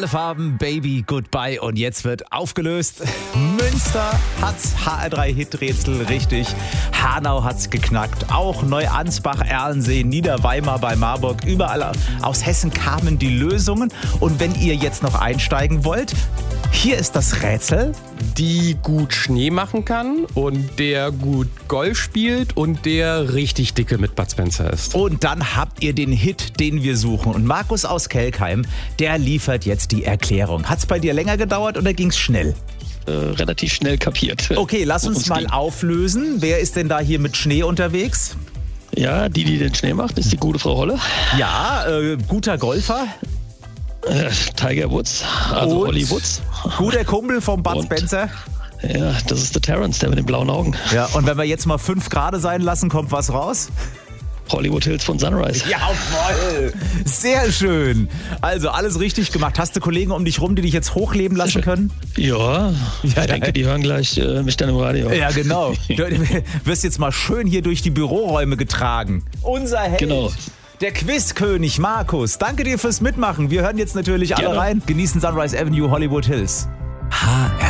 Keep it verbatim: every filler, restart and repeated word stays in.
Alle Farben, Baby, Goodbye. Und jetzt wird aufgelöst. Münster hat's H R drei Hiträtsel richtig. Hanau hat's geknackt. Auch Neuansbach, Erlensee, Niederweimar bei Marburg. Überall aus Hessen kamen die Lösungen. Und wenn ihr jetzt noch einsteigen wollt, hier ist das Rätsel. Die gut Schnee machen kann und der gut Golf spielt und der richtig dicke mit Bud Spencer ist. Und dann habt ihr den Hit, den wir suchen. Und Markus aus Kelkheim, der liefert jetzt die Erklärung. Hat's bei dir länger gedauert oder ging's schnell? Äh, relativ schnell kapiert. Okay, lass uns mal auflösen. Wer ist denn da hier mit Schnee unterwegs? Ja, die, die den Schnee macht, ist die gute Frau Holle. Ja, äh, guter Golfer. Äh, Tiger Woods, also Und Holly Woods. Guter Kumpel vom Bud Und- Spencer. Ja, das ist der Terrence, der mit den blauen Augen. Ja, und wenn wir jetzt mal fünf Grad sein lassen, kommt was raus? Hollywood Hills von Sunrise. Jawohl! Sehr schön. Also alles richtig gemacht. Hast du Kollegen um dich rum, die dich jetzt hochleben lassen können? Ja, ich Ja, denke, ja. die hören gleich äh, mich dann im Radio. Ja, genau. Du wirst jetzt mal schön hier durch die Büroräume getragen. Unser Held. Genau. Der Quizkönig Markus. Danke dir fürs Mitmachen. Wir hören jetzt natürlich alle Gerne. rein. Genießen Sunrise Avenue, Hollywood Hills. H